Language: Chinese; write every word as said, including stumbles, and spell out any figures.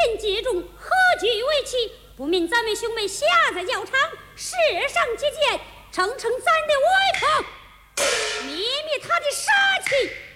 前接踵，何惧为奇？不命咱们兄妹下在药场，射上几箭，逞逞咱的威风，灭灭他的杀气。